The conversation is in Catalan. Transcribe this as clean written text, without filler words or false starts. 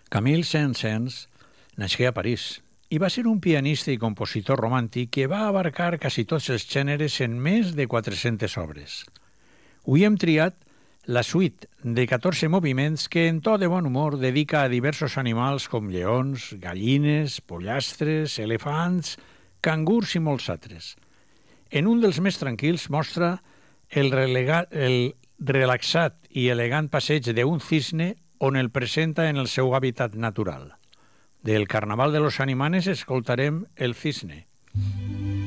Camille Saint-Saëns nasqué a París i va ser un pianista i compositor romàntic que va abarcar quasi tots els gèneres en més de 400 obres. Avui hem triat la suite de 14 moviments que en to de bon humor dedica a diversos animals com lleons, gallines, pollastres, elefants, cangurs i molts altres. En un dels més tranquils mostra el relaxat i elegant passeig d'un cisne on el presenta en el seu hàbitat natural. Del Carnaval de los Animales escoltarem El Cisne.